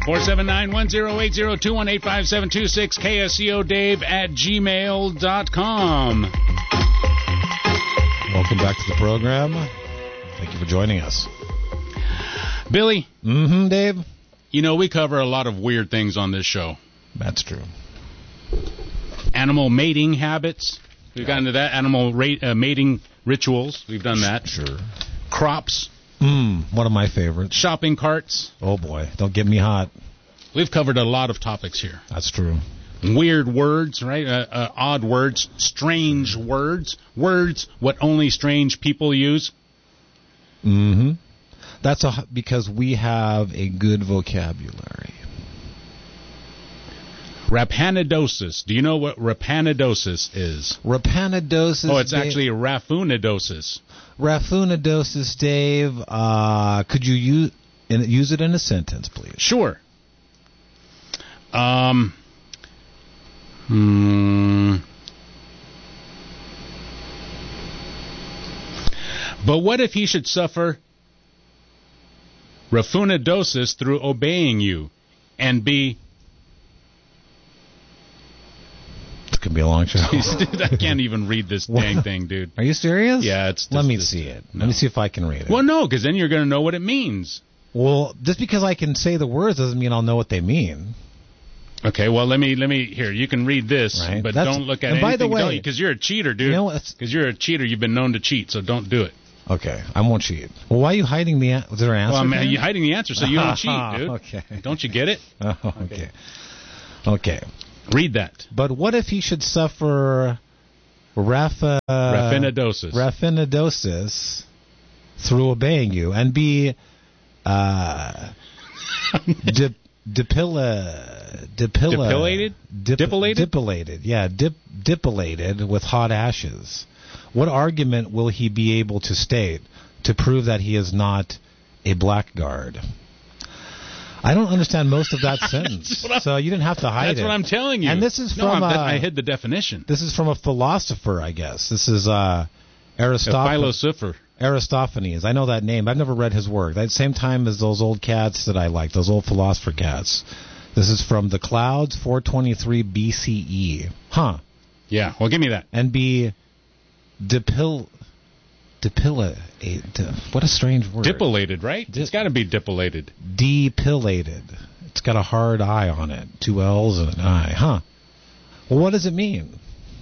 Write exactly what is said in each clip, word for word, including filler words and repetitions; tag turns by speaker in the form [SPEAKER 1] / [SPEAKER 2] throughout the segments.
[SPEAKER 1] four seven nine, one zero eight zero, two one eight, five seven two six, K S C O Dave at gmail dot com.
[SPEAKER 2] Welcome back to the program. Thank you for joining us.
[SPEAKER 1] Billy.
[SPEAKER 2] Mm-hmm, Dave.
[SPEAKER 1] You know, we cover a lot of weird things on this show.
[SPEAKER 2] That's true.
[SPEAKER 1] Animal mating habits. We've gotten to that. Animal rate, uh, mating rituals. We've done that.
[SPEAKER 2] Sure.
[SPEAKER 1] Crops.
[SPEAKER 2] Mm, one of my favorites.
[SPEAKER 1] Shopping carts.
[SPEAKER 2] Oh, boy. Don't get me hot.
[SPEAKER 1] We've covered a lot of topics here.
[SPEAKER 2] That's true.
[SPEAKER 1] Weird words, right? Uh, uh, odd words. Strange words. Words what only strange people use.
[SPEAKER 2] Mm-hmm. That's a, because we have a good vocabulary.
[SPEAKER 1] Rapanidosis. Do you know what rapanidosis is?
[SPEAKER 2] Rapanidosis.
[SPEAKER 1] Oh, it's
[SPEAKER 2] Dave,
[SPEAKER 1] actually rafunidosis.
[SPEAKER 2] Rafunidosis, Dave. Uh, could you use, use it in a sentence, please?
[SPEAKER 1] Sure. Um. Hmm. But what if he should suffer rafunidosis through obeying you and be...
[SPEAKER 2] It's going to be a long show.
[SPEAKER 1] Dude, I can't even read this dang thing, dude.
[SPEAKER 2] Are you serious?
[SPEAKER 1] Yeah, it's just...
[SPEAKER 2] Let me
[SPEAKER 1] it's,
[SPEAKER 2] see it.
[SPEAKER 1] No.
[SPEAKER 2] Let me see if I can read it.
[SPEAKER 1] Well, no, because then you're going to know what it means.
[SPEAKER 2] Well, just because I can say the words doesn't mean I'll know what they mean.
[SPEAKER 1] Okay, well, let me, let me, here, you can read this,
[SPEAKER 2] right.
[SPEAKER 1] but
[SPEAKER 2] That's,
[SPEAKER 1] don't look at
[SPEAKER 2] and
[SPEAKER 1] anything.
[SPEAKER 2] By the way,
[SPEAKER 1] because you're a cheater, dude.
[SPEAKER 2] You know what?
[SPEAKER 1] Because you're a cheater. You've been known to cheat, so don't do it.
[SPEAKER 2] Okay, I won't cheat. Well, why are you hiding the answer? Was there an answer?
[SPEAKER 1] Well, I'm you're hiding the answer so you don't cheat, dude.
[SPEAKER 2] Okay.
[SPEAKER 1] Don't you get it?
[SPEAKER 2] Oh, okay. Okay.
[SPEAKER 1] Read that.
[SPEAKER 2] But what if he should suffer rafa,
[SPEAKER 1] rafinidosis.
[SPEAKER 2] Rafinidosis through obeying you and be uh, dip, dipilla, dipilla,
[SPEAKER 1] depilated?
[SPEAKER 2] Dip,
[SPEAKER 1] Dipilated?
[SPEAKER 2] Dipilated, yeah, dip, dipilated with hot ashes. What argument will he be able to state to prove that he is not a blackguard? I don't understand most of that sentence, so you didn't have to hide
[SPEAKER 1] that's
[SPEAKER 2] it.
[SPEAKER 1] That's what I'm telling you.
[SPEAKER 2] And this is
[SPEAKER 1] no,
[SPEAKER 2] from...
[SPEAKER 1] Uh,
[SPEAKER 2] I
[SPEAKER 1] hid the definition.
[SPEAKER 2] This is from a philosopher, I guess. This is uh, Aristophanes.
[SPEAKER 1] Philosopher.
[SPEAKER 2] Aristophanes. I know that name. I've never read his work. At the same time as those old cats that I like, those old philosopher cats. This is from The Clouds, four twenty-three B C E. Huh.
[SPEAKER 1] Yeah, well, give me that.
[SPEAKER 2] And be dipil... Depilla... What a strange word.
[SPEAKER 1] Dipilated, right? Di- it's got to be dipilated.
[SPEAKER 2] Depilated. It's got a hard I on it. Two L's and an I. Huh. Well, what does it mean?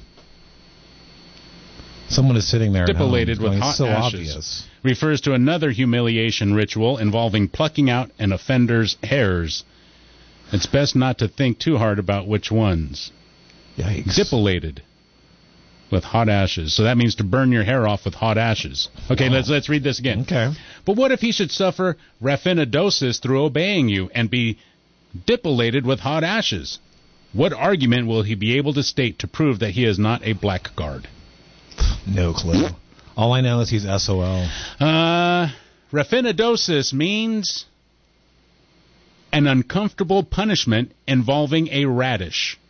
[SPEAKER 2] Someone is sitting there.
[SPEAKER 1] Dipilated with
[SPEAKER 2] going,
[SPEAKER 1] hot
[SPEAKER 2] so
[SPEAKER 1] ashes.
[SPEAKER 2] Obvious.
[SPEAKER 1] Refers to another humiliation ritual involving plucking out an offender's hairs. It's best not to think too hard about which ones.
[SPEAKER 2] Yikes.
[SPEAKER 1] Dipilated with hot ashes. So that means to burn your hair off with hot ashes. Okay, wow. let's let's read this again.
[SPEAKER 2] Okay.
[SPEAKER 1] But what if he should suffer rafinidosis through obeying you and be dipilated with hot ashes? What argument will he be able to state to prove that he is not a blackguard?
[SPEAKER 2] No clue. All I know is he's S O L.
[SPEAKER 1] Uh, rafinidosis means an uncomfortable punishment involving a radish.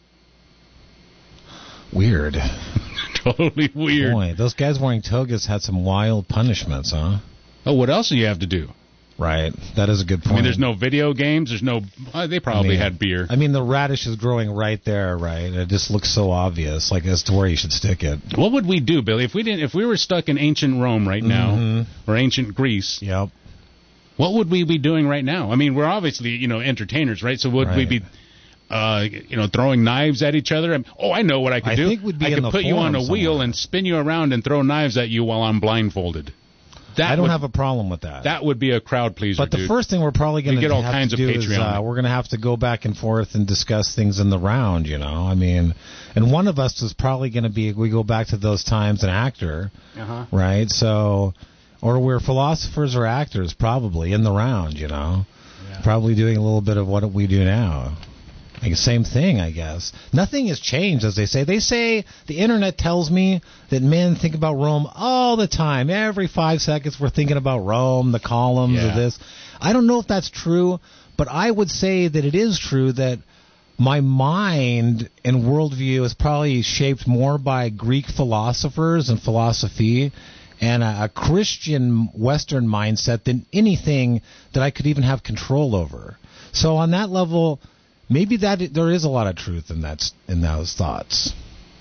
[SPEAKER 2] Weird.
[SPEAKER 1] Totally weird.
[SPEAKER 2] Boy, those guys wearing togas had some wild punishments, huh?
[SPEAKER 1] Oh, what else do you have to do?
[SPEAKER 2] Right. That is a good point.
[SPEAKER 1] I mean, there's no video games. There's no... Uh, they probably I mean, had beer.
[SPEAKER 2] I mean, the radish is growing right there, right? It just looks so obvious, like as to where you should stick it.
[SPEAKER 1] What would we do, Billy, if we didn't? If we were stuck in ancient Rome right now, mm-hmm. or ancient Greece?
[SPEAKER 2] Yep.
[SPEAKER 1] What would we be doing right now? I mean, we're obviously, you know, entertainers, right? So would right. we be... Uh, you know, throwing knives at each other. Oh, I know what I could
[SPEAKER 2] I
[SPEAKER 1] do.
[SPEAKER 2] Think we'd be
[SPEAKER 1] I could put you on a
[SPEAKER 2] somewhere.
[SPEAKER 1] wheel and spin you around and throw knives at you while I'm blindfolded. That
[SPEAKER 2] I don't
[SPEAKER 1] would,
[SPEAKER 2] have a problem with that.
[SPEAKER 1] That would be a crowd pleaser.
[SPEAKER 2] But the
[SPEAKER 1] dude.
[SPEAKER 2] first thing we're probably going to
[SPEAKER 1] get all
[SPEAKER 2] have
[SPEAKER 1] kinds
[SPEAKER 2] to do
[SPEAKER 1] of
[SPEAKER 2] is
[SPEAKER 1] Patreon.
[SPEAKER 2] uh, we're going to have to go back and forth and discuss things in the round. You know, I mean, and one of us is probably going to be. We go back to those times an actor,
[SPEAKER 1] uh-huh.
[SPEAKER 2] right? So, or we're philosophers or actors, probably in the round. You know, yeah. Probably doing a little bit of what we do now. Like, same thing, I guess. Nothing has changed, as they say. They say, the internet tells me that men think about Rome all the time. Every five seconds we're thinking about Rome, the columns
[SPEAKER 1] yeah.
[SPEAKER 2] of this. I don't know if that's true, but I would say that it is true that my mind and worldview is probably shaped more by Greek philosophers and philosophy and a, a Christian Western mindset than anything that I could even have control over. So on that level, maybe that there is a lot of truth in that in those thoughts.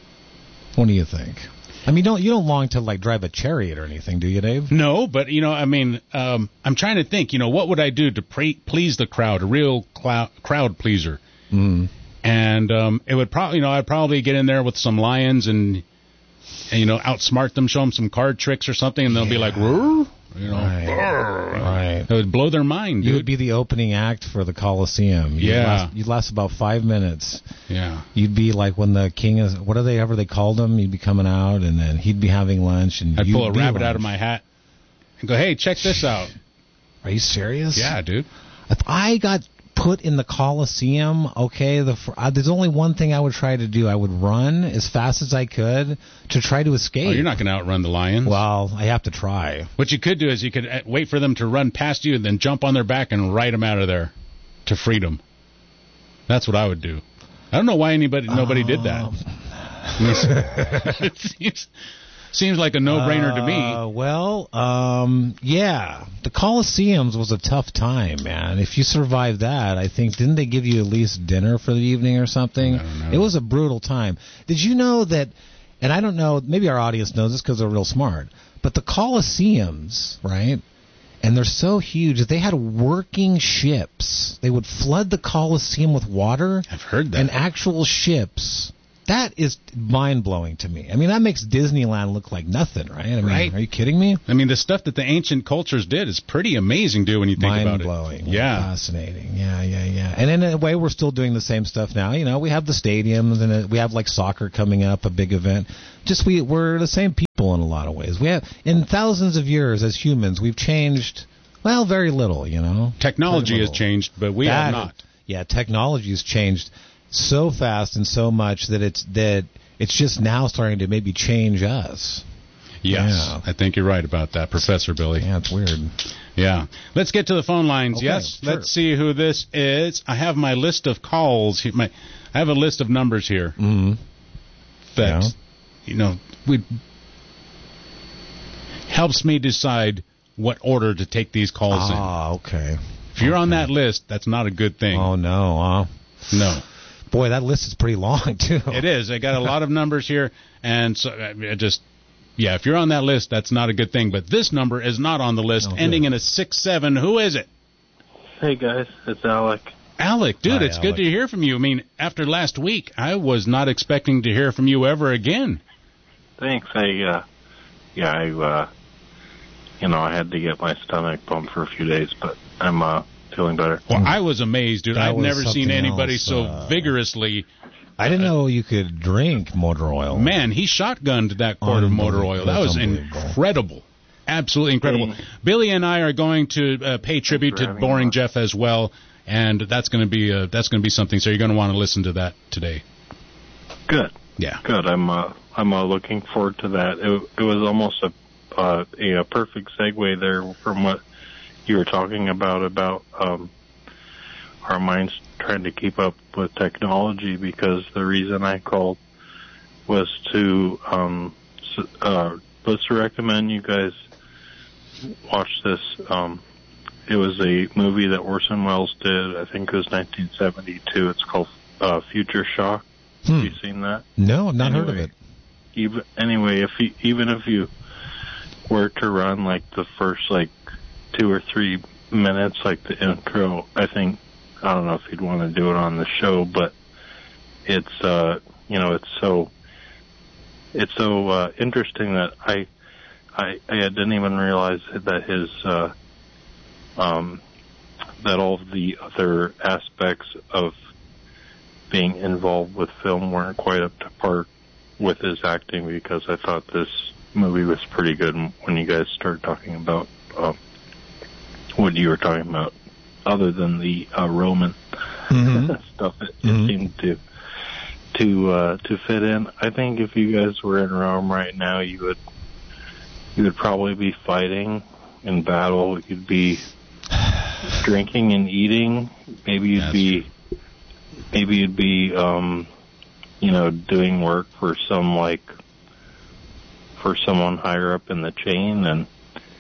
[SPEAKER 2] What do you think? I mean, you don't you don't long to like drive a chariot or anything, do you, Dave?
[SPEAKER 1] No, but you know, I mean, um, I'm trying to think. You know, what would I do to pre- please the crowd? A real clou- crowd pleaser.
[SPEAKER 2] Mm.
[SPEAKER 1] And um, it would probably, you know, I'd probably get in there with some lions and, and you know, outsmart them, show them some card tricks or something, and they'll yeah. be like, "Whoa," you know,
[SPEAKER 2] right. right.
[SPEAKER 1] It would blow their mind.
[SPEAKER 2] You
[SPEAKER 1] dude.
[SPEAKER 2] would be the opening act for the Coliseum. You'd
[SPEAKER 1] yeah,
[SPEAKER 2] last, you'd last about five minutes.
[SPEAKER 1] Yeah,
[SPEAKER 2] you'd be like when the king is, what are they ever they called him? He'd be coming out, and then he'd be having lunch, and
[SPEAKER 1] I'd
[SPEAKER 2] you'd
[SPEAKER 1] pull a rabbit
[SPEAKER 2] lunch.
[SPEAKER 1] out of my hat and go, "Hey, check this out."
[SPEAKER 2] Are you serious?
[SPEAKER 1] Yeah, dude.
[SPEAKER 2] If I got put in the Coliseum, okay, the uh, there's only one thing I would try to do. I would run as fast as I could to try to escape.
[SPEAKER 1] Oh, you're not going to outrun the lions.
[SPEAKER 2] Well, I have to try.
[SPEAKER 1] What you could do is you could uh, wait for them to run past you and then jump on their back and ride them out of there to freedom. That's what I would do. I don't know why anybody nobody um, did that. I mean, it seems, seems like a no-brainer
[SPEAKER 2] uh,
[SPEAKER 1] to me.
[SPEAKER 2] Well, um, yeah. The Coliseums was a tough time, man. If you survived that, I think, didn't they give you at least dinner for the evening or something?
[SPEAKER 1] I don't know.
[SPEAKER 2] It was a brutal time. Did you know that, and I don't know, maybe our audience knows this because they're real smart, but the Coliseums, right, and they're so huge that they had working ships. They would flood the Coliseum with water.
[SPEAKER 1] I've heard that.
[SPEAKER 2] And actual ships. That is mind-blowing to me. I mean, that makes Disneyland look like nothing, right? I mean,
[SPEAKER 1] right.
[SPEAKER 2] Are you kidding me?
[SPEAKER 1] I mean, the stuff that the ancient cultures did is pretty amazing, dude, when you think about it.
[SPEAKER 2] Mind-blowing.
[SPEAKER 1] Yeah.
[SPEAKER 2] Fascinating. Yeah, yeah, yeah. And in a way, we're still doing the same stuff now. You know, we have the stadiums, and we have, like, soccer coming up, a big event. Just we, we're the same people in a lot of ways. We have, in thousands of years as humans, we've changed, well, very little, you know?
[SPEAKER 1] Technology has changed, but we
[SPEAKER 2] that,
[SPEAKER 1] have not.
[SPEAKER 2] Yeah, technology has changed so fast and so much that it's that it's just now starting to maybe change us.
[SPEAKER 1] Yes,
[SPEAKER 2] yeah.
[SPEAKER 1] I think you're right about that, Professor Billy.
[SPEAKER 2] Yeah, it's weird.
[SPEAKER 1] Yeah. Let's get to the phone lines.
[SPEAKER 2] Okay,
[SPEAKER 1] yes,
[SPEAKER 2] sure.
[SPEAKER 1] Let's see who this is. I have my list of calls. My, I have a list of numbers here.
[SPEAKER 2] Mm-hmm.
[SPEAKER 1] That,
[SPEAKER 2] yeah.
[SPEAKER 1] you know, we helps me decide what order to take these calls in.
[SPEAKER 2] Ah, okay.
[SPEAKER 1] If you're
[SPEAKER 2] okay.
[SPEAKER 1] on that list, that's not a good thing.
[SPEAKER 2] Oh, no. Uh,
[SPEAKER 1] no.
[SPEAKER 2] Boy, that list is pretty long, too.
[SPEAKER 1] It is. I got a lot of numbers here, and so I just, yeah, if you're on that list, that's not a good thing. But this number is not on the list,
[SPEAKER 2] oh,
[SPEAKER 1] ending
[SPEAKER 2] good.
[SPEAKER 1] in a six seven. Who is it?
[SPEAKER 3] Hey, guys. It's Alec.
[SPEAKER 1] Alec, dude,
[SPEAKER 2] Hi,
[SPEAKER 1] it's
[SPEAKER 2] Alec.
[SPEAKER 1] good to hear from you. I mean, after last week, I was not expecting to hear from you ever again.
[SPEAKER 3] Thanks. I, uh, yeah, I, uh, you know, I had to get my stomach pumped for a few days, but I'm, uh, feeling better.
[SPEAKER 1] Well, I was amazed, dude.
[SPEAKER 2] That
[SPEAKER 1] I've
[SPEAKER 2] was
[SPEAKER 1] never seen
[SPEAKER 2] something
[SPEAKER 1] anybody
[SPEAKER 2] else,
[SPEAKER 1] so
[SPEAKER 2] uh,
[SPEAKER 1] vigorously.
[SPEAKER 2] I didn't know you could drink motor oil.
[SPEAKER 1] Man, he shotgunned that quart of motor oil. That was incredible. Absolutely incredible.
[SPEAKER 3] Hey.
[SPEAKER 1] Billy and I are going to uh, pay tribute to Boring Jeff as well, and that's going to be uh, that's going to be something. So you're going to want to listen to that today.
[SPEAKER 3] Good.
[SPEAKER 1] Yeah.
[SPEAKER 3] Good. I'm uh, I'm uh, looking forward to that. It, it was almost a, uh, a a perfect segue there from what you were talking about about um, our minds trying to keep up with technology, because the reason I called was to um, uh, was to recommend you guys watch this. Um, it was a movie that Orson Welles did. I think it was nineteen seventy-two. It's called uh, Future Shock.
[SPEAKER 2] Hmm.
[SPEAKER 3] Have you seen that?
[SPEAKER 2] No, I've not
[SPEAKER 3] anyway,
[SPEAKER 2] heard of it.
[SPEAKER 3] Even, anyway, if you, even if you were to run like the first like two or three minutes, like the intro, I think, I don't know if you'd want to do it on the show, but it's, uh, you know, it's so, it's so, uh, interesting that I, I, I didn't even realize that his, uh, um, that all of the other aspects of being involved with film weren't quite up to par with his acting, because I thought this movie was pretty good when you guys started talking about, um, what you were talking about, other than the uh, Roman
[SPEAKER 2] mm-hmm.
[SPEAKER 3] stuff. It, it
[SPEAKER 2] mm-hmm.
[SPEAKER 3] seemed to to uh, to fit in. I think if you guys were in Rome right now, you would you would probably be fighting in battle. You'd be drinking and eating. Maybe you'd
[SPEAKER 1] That's
[SPEAKER 3] be
[SPEAKER 1] true.
[SPEAKER 3] maybe you'd be um, you know, doing work for some like for someone higher up in the chain, and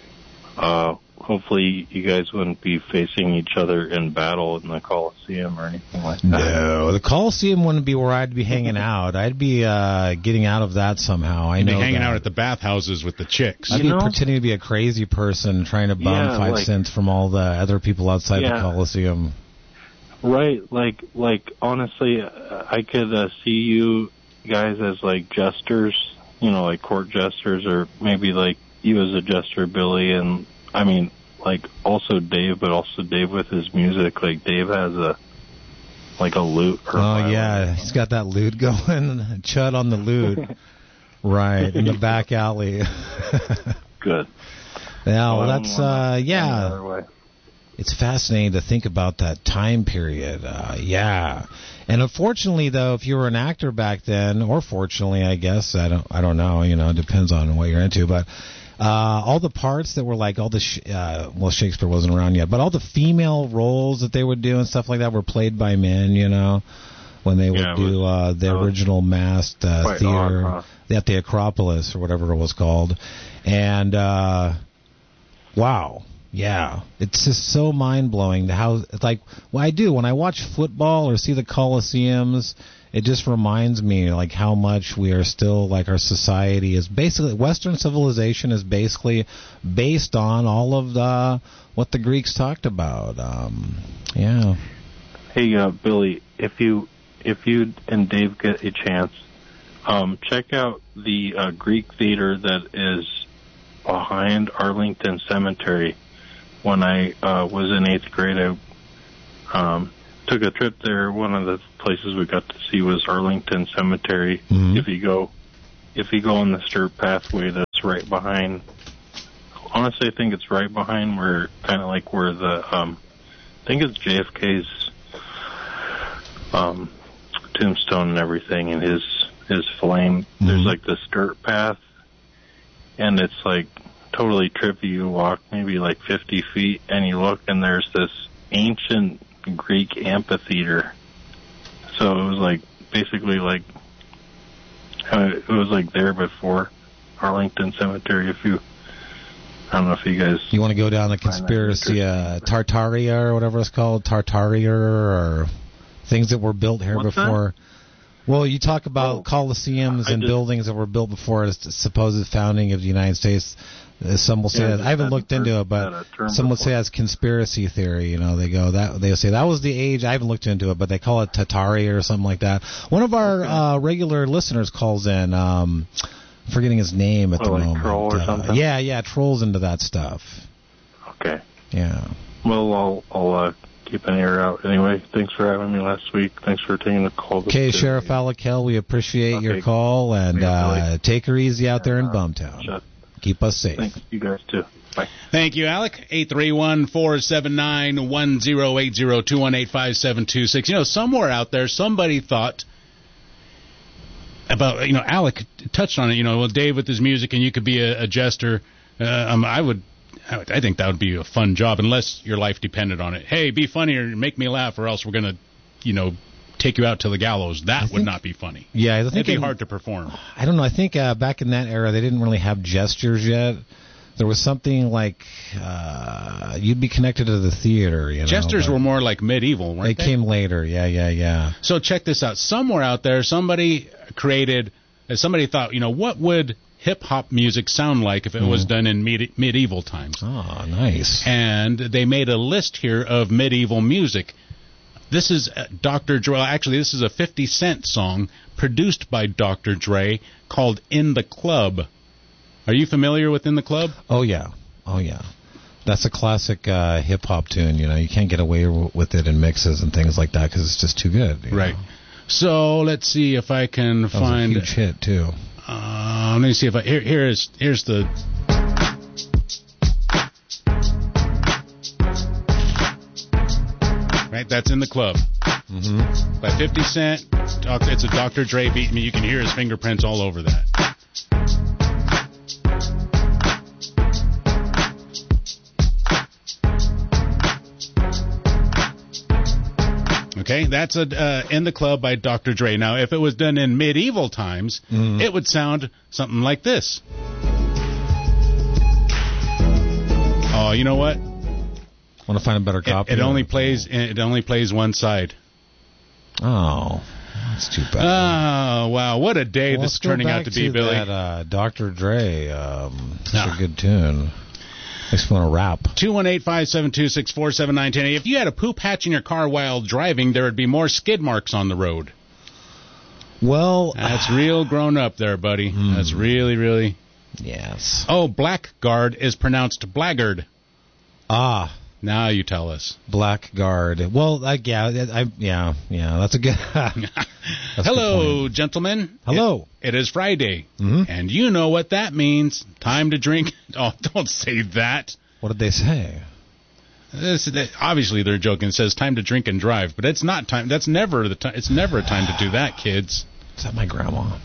[SPEAKER 3] uh, hopefully you guys wouldn't be facing each other in battle in the Coliseum or anything like that.
[SPEAKER 2] No, the Coliseum wouldn't be where I'd be hanging out. I'd be uh, getting out of that somehow. I
[SPEAKER 1] You'd
[SPEAKER 2] know
[SPEAKER 1] be hanging
[SPEAKER 2] that.
[SPEAKER 1] out at the bathhouses with the chicks.
[SPEAKER 2] I'd
[SPEAKER 3] You
[SPEAKER 2] be
[SPEAKER 3] know?
[SPEAKER 2] pretending to be a crazy person trying to bum
[SPEAKER 3] Yeah,
[SPEAKER 2] five
[SPEAKER 3] like-
[SPEAKER 2] cents from all the other people outside
[SPEAKER 3] Yeah.
[SPEAKER 2] the Coliseum.
[SPEAKER 3] Right, like, like honestly, uh, I could uh, see you guys as like jesters, you know, like court jesters, or maybe like you as a jester, Billy, and I mean, like also Dave, but also Dave with his music. Like Dave has a like a lute. Or
[SPEAKER 2] Oh,
[SPEAKER 3] violin.
[SPEAKER 2] yeah, he's got that lute going. Chud on the lute. Right, in the back alley.
[SPEAKER 3] Good.
[SPEAKER 2] Yeah, well,
[SPEAKER 3] Well, I
[SPEAKER 2] that's,
[SPEAKER 3] wouldn't wanna
[SPEAKER 2] uh,
[SPEAKER 3] find
[SPEAKER 2] yeah.
[SPEAKER 3] another way.
[SPEAKER 2] It's fascinating to think about that time period. Uh, yeah, and unfortunately, though, if you were an actor back then, or fortunately, I guess I don't, I don't know. You know, it depends on what you're into. But uh, all the parts that were like all the, sh- uh, well, Shakespeare wasn't around yet, but all the female roles that they would do and stuff like that were played by men. You know, when they would
[SPEAKER 3] Yeah, it
[SPEAKER 2] do uh,
[SPEAKER 3] was-
[SPEAKER 2] the
[SPEAKER 3] that was
[SPEAKER 2] original masked uh,
[SPEAKER 3] quite
[SPEAKER 2] theater
[SPEAKER 3] odd, huh?
[SPEAKER 2] at the Acropolis or whatever it was called, and uh, wow. Yeah, it's just so mind-blowing how, it's like, well, I do, when I watch football or see the Colosseums, it just reminds me, like, how much we are still, like, our society is basically, Western civilization is basically based on all of the, what the Greeks talked about. Um, yeah.
[SPEAKER 3] Hey, uh, Billy, if you if you and Dave get a chance, um, check out the uh, Greek theater that is behind Arlington Cemetery. When I uh, was in eighth grade, I um, took a trip there. One of the places we got to see was Arlington Cemetery.
[SPEAKER 2] Mhm.
[SPEAKER 3] If you go, if you go on the Sturt pathway, that's right behind. Honestly, I think it's right behind where, kind of like where the, um, I think it's J F K's um, tombstone and everything, and his his flame.
[SPEAKER 2] Mhm.
[SPEAKER 3] There's like the Sturt path, and it's like totally trippy. You walk maybe like fifty feet, and you look, and there's this ancient Greek amphitheater. So it was like basically like uh, it was like there before Arlington Cemetery. If you, I don't know if you guys.
[SPEAKER 2] You want to go down the
[SPEAKER 3] Find that
[SPEAKER 2] conspiracy, uh, Tartaria or whatever it's called, Tartaria, or things that were built here
[SPEAKER 3] What's
[SPEAKER 2] before. Well, you talk about
[SPEAKER 3] Oh,
[SPEAKER 2] coliseums
[SPEAKER 3] I
[SPEAKER 2] and
[SPEAKER 3] just-
[SPEAKER 2] buildings that were built before the supposed founding of the United States. Uh, Some will say
[SPEAKER 3] Yeah,
[SPEAKER 2] that. I haven't
[SPEAKER 3] hadn't
[SPEAKER 2] looked into
[SPEAKER 3] heard
[SPEAKER 2] it, but
[SPEAKER 3] that term
[SPEAKER 2] some would
[SPEAKER 3] before.
[SPEAKER 2] say that's conspiracy theory. You know, they go that they say that was the age. I haven't looked into it, but they call it Tartaria or something like that. One of our
[SPEAKER 3] Okay.
[SPEAKER 2] uh, regular listeners calls in. Um, forgetting his name at
[SPEAKER 3] Oh,
[SPEAKER 2] the
[SPEAKER 3] like
[SPEAKER 2] moment.
[SPEAKER 3] Troll or
[SPEAKER 2] Uh,
[SPEAKER 3] something?
[SPEAKER 2] yeah, yeah, trolls into that stuff.
[SPEAKER 3] Okay.
[SPEAKER 2] Yeah.
[SPEAKER 3] Well, I'll I'll uh, keep an ear out. Anyway, thanks for having me last week. Thanks for taking the call. this
[SPEAKER 2] Okay,
[SPEAKER 3] day.
[SPEAKER 2] Sheriff Alakel, we appreciate your
[SPEAKER 3] Okay.
[SPEAKER 2] call, and
[SPEAKER 3] Yeah,
[SPEAKER 2] uh,
[SPEAKER 3] Billy.
[SPEAKER 2] take her easy out there in
[SPEAKER 3] Uh,
[SPEAKER 2] Bumtown.
[SPEAKER 3] shut.
[SPEAKER 2] Keep us safe.
[SPEAKER 3] Thanks, you guys too. Bye.
[SPEAKER 1] Thank you, Alec. eight three one, four seven nine, one zero eight zero, two one eight, five seven two six. You know, somewhere out there, somebody thought about, you know, Alec touched on it, you know, well, Dave with his music, and you could be a, a jester. Uh, um, I would, I would, I think that would be a fun job, unless your life depended on it. Hey, be funny or make me laugh, or else we're going to, you know, take you out to the gallows. That would
[SPEAKER 2] think-
[SPEAKER 1] not be funny.
[SPEAKER 2] Yeah, I
[SPEAKER 1] It'd
[SPEAKER 2] think
[SPEAKER 1] be
[SPEAKER 2] in-
[SPEAKER 1] hard to perform.
[SPEAKER 2] I don't know. I think uh, back in that era, they didn't really have gestures yet. There was something like uh, you'd be connected to the theater. You know,
[SPEAKER 1] Jesters
[SPEAKER 2] but
[SPEAKER 1] were more like medieval, weren't
[SPEAKER 2] They
[SPEAKER 1] they?
[SPEAKER 2] came later. Yeah, yeah, yeah.
[SPEAKER 1] So check this out. Somewhere out there, somebody created, uh, somebody thought, you know, what would hip-hop music sound like if it was done in medi- medieval times?
[SPEAKER 2] Oh, nice.
[SPEAKER 1] And they made a list here of medieval music. This is uh, Doctor Dre. Actually, this is a fifty Cent song produced by Doctor Dre called In the Club. Are you familiar with In the Club?
[SPEAKER 2] Oh, yeah. Oh, yeah. That's a classic uh, hip-hop tune. You know, you can't get away w- with it in mixes and things like that because it's just too good. you
[SPEAKER 1] Right.
[SPEAKER 2] know.
[SPEAKER 1] So let's see if I can
[SPEAKER 2] That
[SPEAKER 1] find.
[SPEAKER 2] was a huge hit, too.
[SPEAKER 1] Uh, let me see if I here. Here is here's the. Right, that's In the Club
[SPEAKER 2] Mm-hmm.
[SPEAKER 1] by fifty Cent. Doc- It's a Doctor Dre beat. I mean, you can hear his fingerprints all over that. Okay, that's a uh, In the Club by Doctor Dre. Now, if it was done in medieval times, mm. it would sound something like this. Oh, you know what?
[SPEAKER 2] Want to find a better copy?
[SPEAKER 1] It, it only plays. It only plays one side.
[SPEAKER 2] Oh, that's too bad.
[SPEAKER 1] Oh, wow! What a day
[SPEAKER 2] well,
[SPEAKER 1] this is turning out to be,
[SPEAKER 2] to
[SPEAKER 1] Billy.
[SPEAKER 2] That, uh, Doctor Dre, um, it's no. a good tune. Makes me want to rap.
[SPEAKER 1] two one eight, five seven two, six four seven nine one zero. If you had a poop hatch in your car while driving, there would be more skid marks on the road.
[SPEAKER 2] Well,
[SPEAKER 1] that's real grown up there, buddy. Hmm. That's really, really.
[SPEAKER 2] Yes.
[SPEAKER 1] Oh, blackguard is pronounced blackguard.
[SPEAKER 2] Ah.
[SPEAKER 1] Now you tell us.
[SPEAKER 2] Blackguard. Well, I, yeah, I, yeah, yeah. That's a good. that's
[SPEAKER 1] Hello,
[SPEAKER 2] good
[SPEAKER 1] gentlemen.
[SPEAKER 2] Hello.
[SPEAKER 1] It, it is Friday,
[SPEAKER 2] mm-hmm.
[SPEAKER 1] and you know what that means. Time to drink. Oh, don't say that.
[SPEAKER 2] What did they say?
[SPEAKER 1] This, they, obviously, they're joking. It says time to drink and drive, but it's not time. That's never the time. It's never a time to do that, kids.
[SPEAKER 2] Is that my grandma?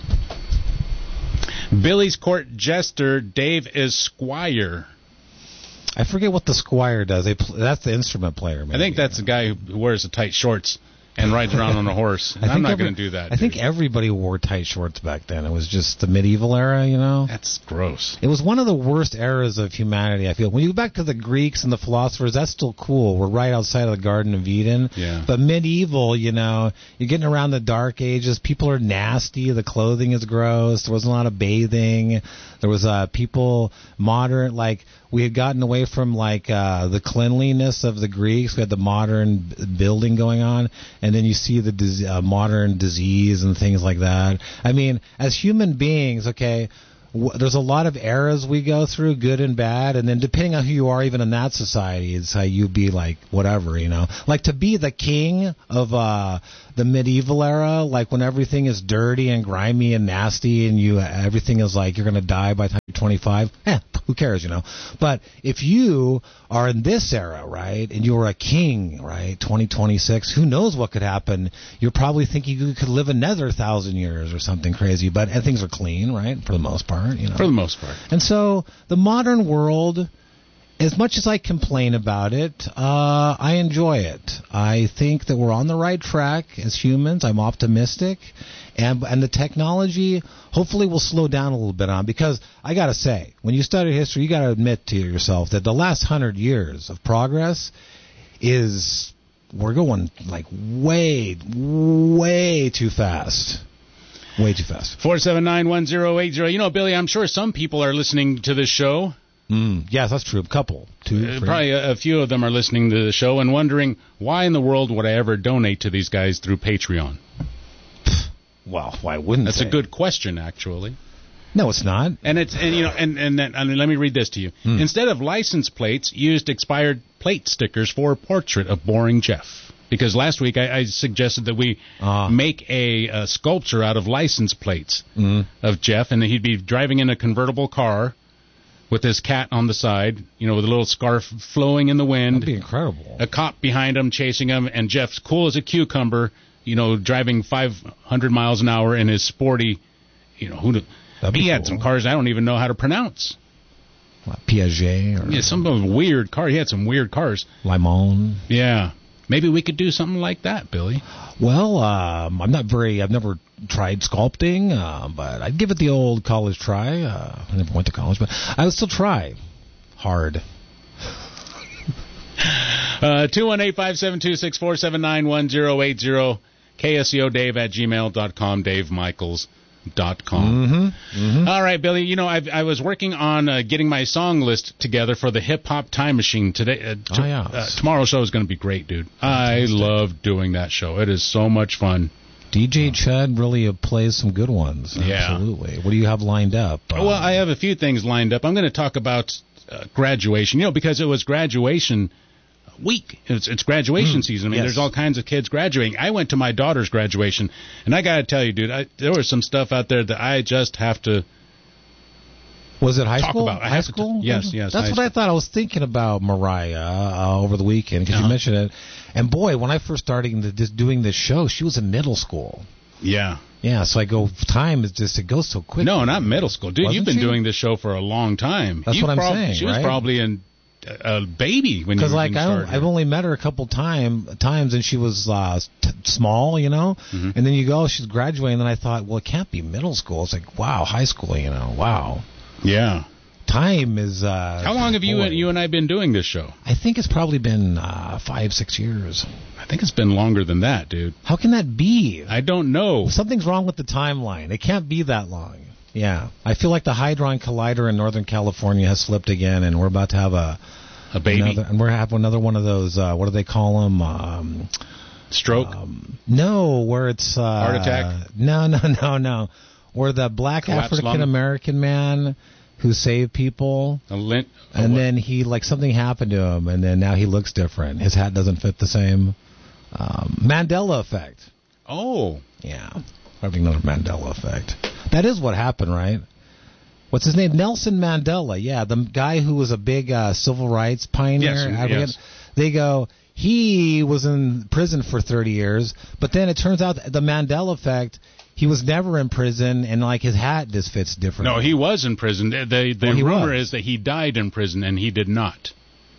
[SPEAKER 1] Billy's court jester. Dave is squire.
[SPEAKER 2] I forget what the squire does. They pl- that's the instrument player. Maybe.
[SPEAKER 1] I think that's the guy who wears the tight shorts and rides around on a horse. And I'm not going to do that.
[SPEAKER 2] I
[SPEAKER 1] dude.
[SPEAKER 2] think everybody wore tight shorts back then. It was just the medieval era, you know?
[SPEAKER 1] That's gross.
[SPEAKER 2] It was one of the worst eras of humanity, I feel. When you go back to the Greeks and the philosophers, that's still cool. We're right outside of the Garden of Eden.
[SPEAKER 1] Yeah.
[SPEAKER 2] But medieval, you know, you're getting around the dark ages. People are nasty. The clothing is gross. There wasn't a lot of bathing. There was uh, people modern, like... We had gotten away from like uh, the cleanliness of the Greeks. We had the modern b- building going on, and then you see the dis- uh, modern disease and things like that. I mean, as human beings, okay, w- there's a lot of eras we go through, good and bad, and then depending on who you are, even in that society, it's how you be like whatever, you know. Like to be the king of uh, the medieval era, like when everything is dirty and grimy and nasty, and you everything is like you're gonna die by the time you're twenty-five. Eh. Who cares, you know? But if you are in this era, right, and you're a king, right, twenty twenty-six, who knows what could happen? You're probably thinking you could live another thousand years or something crazy, but and things are clean, right, for the most part, you know.
[SPEAKER 1] For the most part.
[SPEAKER 2] And so the modern world, as much as I complain about it, uh, I enjoy it. I think that we're on the right track as humans. I'm optimistic. And and the technology hopefully will slow down a little bit on, because I got to say, when you study history, you got to admit to yourself that the last hundred years of progress is, we're going like way, way too fast. Way too fast.
[SPEAKER 1] four seven nine, one zero eight zero. You know, Billy, I'm sure some people are listening to this show.
[SPEAKER 2] Mm, yes, that's true. A couple. Two,
[SPEAKER 1] uh, probably a, a few of them are listening to the show and wondering, why in the world would I ever donate to these guys through Patreon?
[SPEAKER 2] Well, why wouldn't
[SPEAKER 1] That's
[SPEAKER 2] they?
[SPEAKER 1] a good question, actually.
[SPEAKER 2] No, it's not.
[SPEAKER 1] And it's and you know and and, then, and let me read this to you. Hmm. Instead of license plates, used expired plate stickers for a portrait of Boring Jeff. Because last week I, I suggested that we uh. make a, a sculpture out of license plates mm. of Jeff, and he'd be driving in a convertible car with his cat on the side, you know, with a little scarf flowing in the wind.
[SPEAKER 2] That'd be incredible.
[SPEAKER 1] A cop behind him chasing him, and Jeff's cool as a cucumber, you know, driving five hundred miles an hour in his sporty, you know, who. He had cool. some cars I don't even know how to pronounce.
[SPEAKER 2] What, Piaget? Or
[SPEAKER 1] yeah, some weird car. He had some weird cars.
[SPEAKER 2] Limon.
[SPEAKER 1] Yeah. Maybe we could do something like that, Billy.
[SPEAKER 2] Well, um, I'm not very, I've never tried sculpting, uh, but I'd give it the old college try. Uh, I never went to college, but I would still try hard.
[SPEAKER 1] uh, two one eight, five seven two, six four seven nine, one zero eight zero, K S E O Dave at gmail dot com, Dave Michaels. Dot com.
[SPEAKER 2] Mm-hmm. Mm-hmm.
[SPEAKER 1] All right, Billy. You know, I've, I was working on uh, getting my song list together for the Hip Hop Time Machine today. Uh, t-
[SPEAKER 2] oh, yeah.
[SPEAKER 1] uh, tomorrow's show is going to be great, dude. Fantastic. I love doing that show. It is so much fun.
[SPEAKER 2] D J Chud really uh, plays some good ones.
[SPEAKER 1] Yeah.
[SPEAKER 2] Absolutely. What do you have lined up?
[SPEAKER 1] Uh, well, I have a few things lined up. I'm going to talk about uh, graduation. You know, because it was graduation week. It's, it's graduation mm, season. I mean,
[SPEAKER 2] yes.
[SPEAKER 1] there's all kinds of kids graduating. I went to my daughter's graduation, and I got to tell you, dude, I, there was some stuff out there that I just have to
[SPEAKER 2] Was it high
[SPEAKER 1] talk
[SPEAKER 2] school?
[SPEAKER 1] about. I
[SPEAKER 2] high
[SPEAKER 1] to
[SPEAKER 2] school?
[SPEAKER 1] T- yes, yes.
[SPEAKER 2] That's what
[SPEAKER 1] school.
[SPEAKER 2] I thought. I was thinking about Mariah uh, over the weekend because
[SPEAKER 1] uh-huh.
[SPEAKER 2] you mentioned it. And boy, when I first started the, this, doing this show, she was in middle school.
[SPEAKER 1] Yeah.
[SPEAKER 2] Yeah, so I go, time is just, it goes so quick.
[SPEAKER 1] No, not middle school. Dude,
[SPEAKER 2] Wasn't
[SPEAKER 1] you've been
[SPEAKER 2] she?
[SPEAKER 1] doing this show for a long time.
[SPEAKER 2] That's
[SPEAKER 1] you
[SPEAKER 2] what I'm
[SPEAKER 1] prob-
[SPEAKER 2] saying,
[SPEAKER 1] She was
[SPEAKER 2] right?
[SPEAKER 1] probably in a baby when you
[SPEAKER 2] Because like I
[SPEAKER 1] started.
[SPEAKER 2] I've only met her a couple time times, and she was uh, t- small, you know.
[SPEAKER 1] Mhm.
[SPEAKER 2] And then you go, she's graduating, and then I thought, well, it can't be middle school. It's like, wow, high school, you know, wow.
[SPEAKER 1] Yeah.
[SPEAKER 2] Time is. Uh,
[SPEAKER 1] How long have you
[SPEAKER 2] boy.
[SPEAKER 1] and you and I been doing this show?
[SPEAKER 2] I think it's probably been uh, five, six years.
[SPEAKER 1] I think it's been longer than that, dude.
[SPEAKER 2] How can that be?
[SPEAKER 1] I don't know.
[SPEAKER 2] Something's wrong with the timeline. It can't be that long. Yeah. I feel like the Hadron Collider in Northern California has slipped again, and we're about to have a
[SPEAKER 1] A baby
[SPEAKER 2] another, and we're having another one of those. Uh, what do they call them? Um,
[SPEAKER 1] stroke.
[SPEAKER 2] um, no, where it's uh,
[SPEAKER 1] Heart attack?
[SPEAKER 2] No, no, no, no. Where the black
[SPEAKER 1] Collapsed
[SPEAKER 2] African American man who saved people,
[SPEAKER 1] a lint. a
[SPEAKER 2] and
[SPEAKER 1] what?
[SPEAKER 2] then he like something happened to him, and then now he looks different. His hat doesn't fit the same. Um, Mandela effect.
[SPEAKER 1] Oh.
[SPEAKER 2] Yeah, having another Mandela effect. That is what happened, right? What's his name? Nelson Mandela. Yeah, the guy who was a big uh, civil rights pioneer.
[SPEAKER 1] Yes,
[SPEAKER 2] advocate.
[SPEAKER 1] yes.
[SPEAKER 2] They go, he was in prison for thirty years, but then it turns out the Mandela effect, he was never in prison, and like his hat just fits differently.
[SPEAKER 1] No, he was in prison. The the, the
[SPEAKER 2] Well, he
[SPEAKER 1] rumor
[SPEAKER 2] was.
[SPEAKER 1] is that he died in prison, and he did not.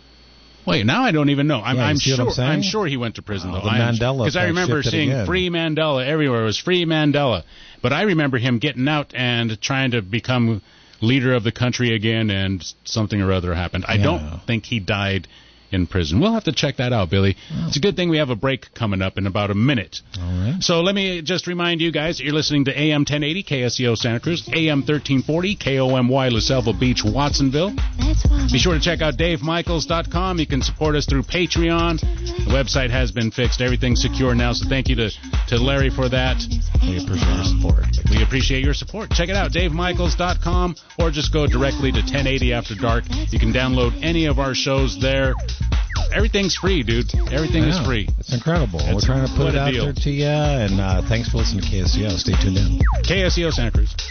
[SPEAKER 1] Wait, now I don't even know. I'm,
[SPEAKER 2] Yeah, you
[SPEAKER 1] I'm
[SPEAKER 2] see what
[SPEAKER 1] sure.
[SPEAKER 2] I'm saying?
[SPEAKER 1] sure he went to prison
[SPEAKER 2] Oh,
[SPEAKER 1] though.
[SPEAKER 2] the
[SPEAKER 1] I'm-
[SPEAKER 2] Mandela
[SPEAKER 1] because I
[SPEAKER 2] effect
[SPEAKER 1] remember
[SPEAKER 2] shifted
[SPEAKER 1] seeing
[SPEAKER 2] again.
[SPEAKER 1] free Mandela everywhere. It was free Mandela, but I remember him getting out and trying to become leader of the country again, and something or other happened. I
[SPEAKER 2] Yeah.
[SPEAKER 1] don't think he died in prison. We'll have to check that out, Billy.
[SPEAKER 2] Oh.
[SPEAKER 1] It's a good thing we have a break coming up in about a minute.
[SPEAKER 2] All right.
[SPEAKER 1] So let me just remind you guys, you're listening to A M ten eighty K S E O Santa Cruz, A M thirteen forty K O M Y La Selva Beach, Watsonville. Be sure to check out Dave Michaels dot com. You can support us through Patreon. The website has been fixed. Everything's secure now, so thank you to, to Larry for that.
[SPEAKER 2] We appreciate your support.
[SPEAKER 1] We appreciate your support. Check it out, Dave Michaels dot com, or just go directly to ten eighty After Dark. You can download any of our shows there. Everything's free, dude. Everything is
[SPEAKER 2] Yeah,
[SPEAKER 1] free.
[SPEAKER 2] It's incredible.
[SPEAKER 1] It's
[SPEAKER 2] We're trying to put
[SPEAKER 1] what
[SPEAKER 2] it
[SPEAKER 1] a
[SPEAKER 2] out
[SPEAKER 1] deal.
[SPEAKER 2] there to you, and uh, thanks for listening to K S E O. Stay tuned in.
[SPEAKER 1] K S E O Santa Cruz.